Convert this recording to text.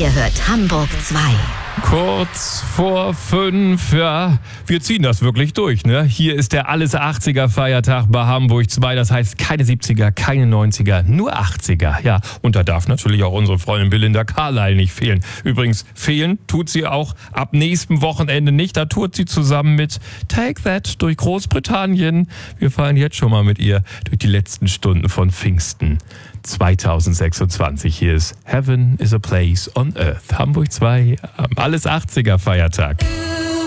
Ihr hört Hamburg 2. Kurz vor 5, ja, wir ziehen das wirklich durch, ne? Hier ist der Alles-80er-Feiertag bei Hamburg 2, das heißt keine 70er, keine 90er, nur 80er, ja. Und da darf natürlich auch unsere Freundin Belinda Carlisle nicht fehlen. Übrigens, fehlen tut sie auch ab nächsten Wochenende nicht, da tourt sie zusammen mit Take That durch Großbritannien. Wir fahren jetzt schon mal mit ihr durch die letzten Stunden von Pfingsten 2026. Hier ist Heaven is a Place on Earth. Hamburg 2 am Alles-80er Feiertag.